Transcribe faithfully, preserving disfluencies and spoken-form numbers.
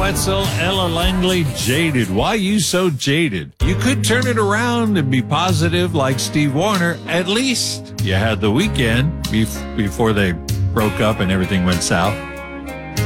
Wetzel, Ella Langley, Jaded. Why you so jaded? You could turn it around and be positive like Steve Wariner. At least you had the weekend bef- before they broke up and everything went south.